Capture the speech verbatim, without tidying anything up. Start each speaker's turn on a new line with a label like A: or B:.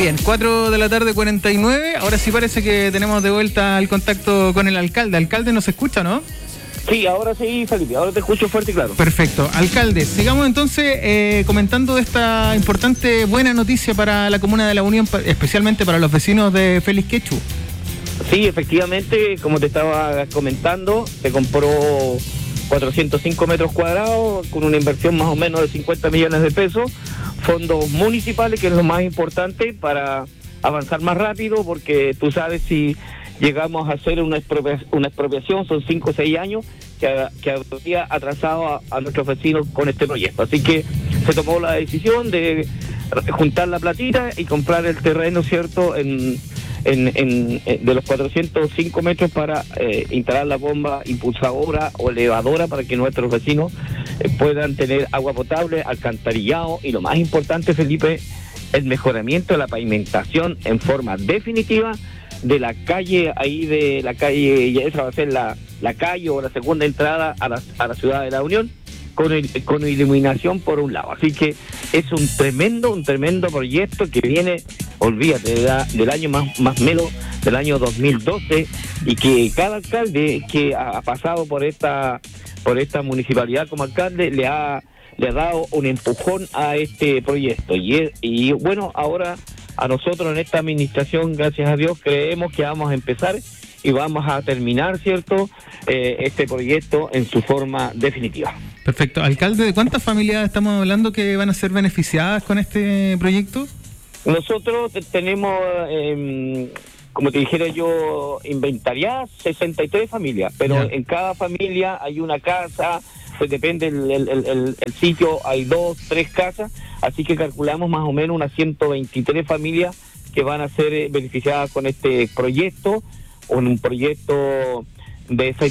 A: Bien, cuatro de la tarde, cuarenta y nueve. Ahora sí parece que tenemos de vuelta el contacto con el alcalde. Alcalde, ¿nos escucha, no?
B: Sí, ahora sí, Felipe, ahora te escucho fuerte y claro.
A: Perfecto. Alcalde, sigamos entonces eh, comentando de esta importante buena noticia para la Comuna de La Unión, especialmente para los vecinos de Félix Quechu.
B: Sí, efectivamente, como te estaba comentando, se compró cuatrocientos cinco metros cuadrados con una inversión más o menos de cincuenta millones de pesos, fondos municipales, que es lo más importante para avanzar más rápido, porque tú sabes, si llegamos a hacer una expropiación, una expropiación son cinco o seis años que, que habría atrasado a, a nuestros vecinos con este proyecto. Así que se tomó la decisión de juntar la platita y comprar el terreno, ¿cierto?, en, en, en, en de los cuatrocientos cinco metros para eh, instalar la bomba impulsadora o elevadora para que nuestros vecinos eh, puedan tener agua potable, alcantarillado y, lo más importante, Felipe, el mejoramiento de la pavimentación en forma definitiva de la calle, ahí de la calle, ya esa va a ser la, la calle o la segunda entrada a la, a la ciudad de La Unión, con, el, con iluminación por un lado. Así que es un tremendo, un tremendo proyecto que viene, olvídate, de la, del año más, más melo, del año dos mil doce, y que cada alcalde que ha pasado por esta, por esta municipalidad como alcalde le ha, le ha dado un empujón a este proyecto. Y, es, y bueno, ahora a nosotros en esta administración, gracias a Dios, creemos que vamos a empezar y vamos a terminar, ¿cierto?, eh, este proyecto en su forma definitiva.
A: Perfecto. Alcalde, ¿de cuántas familias estamos hablando que van a ser beneficiadas con este proyecto?
B: Nosotros tenemos, eh, como te dijera yo, inventariadas sesenta y tres familias, pero ya. En cada familia hay una casa, pues depende el, el, el, el sitio, hay dos, tres casas, así que calculamos más o menos unas ciento veintitrés familias que van a ser beneficiadas con este proyecto, un proyecto de esa